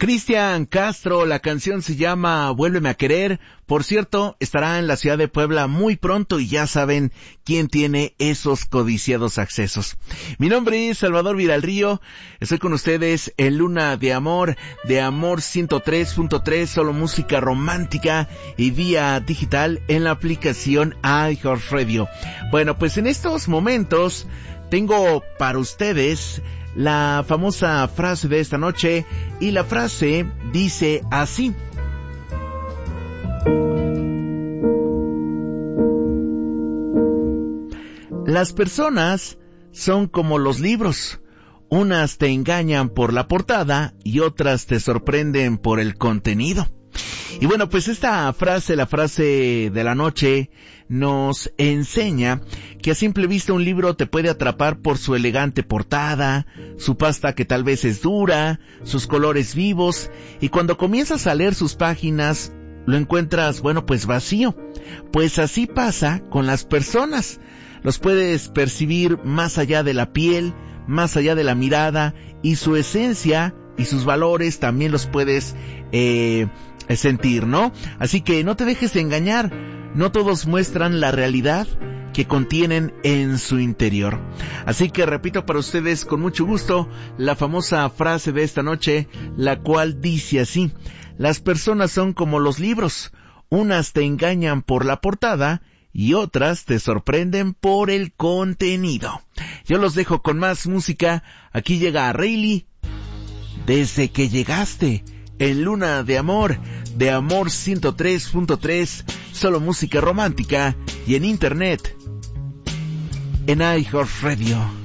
Cristian Castro, la canción se llama Vuélveme a querer. Por cierto, estará en la ciudad de Puebla muy pronto y ya saben quién tiene esos codiciados accesos. Mi nombre es Salvador Viralrío, estoy con ustedes en Luna de Amor 103.3, solo música romántica y vía digital en la aplicación iHeartRadio. Bueno, pues en estos momentos tengo para ustedes la famosa frase de esta noche, y la frase dice así: las personas son como los libros, unas te engañan por la portada y otras te sorprenden por el contenido. Y bueno, pues esta frase, la frase de la noche, nos enseña que a simple vista un libro te puede atrapar por su elegante portada, su pasta que tal vez es dura, sus colores vivos, y cuando comienzas a leer sus páginas, lo encuentras, bueno, pues vacío. Pues así pasa con las personas. Los puedes percibir más allá de la piel, más allá de la mirada, y su esencia y sus valores también los puedes sentir, ¿no? Así que no te dejes engañar, no todos muestran la realidad que contienen en su interior. Así que repito para ustedes con mucho gusto la famosa frase de esta noche, la cual dice así: las personas son como los libros, unas te engañan por la portada y otras te sorprenden por el contenido. Yo los dejo con más música. Aquí llega Rayleigh, Desde que llegaste, en Luna de Amor 103.3, solo música romántica, y en internet, en iHeartRadio.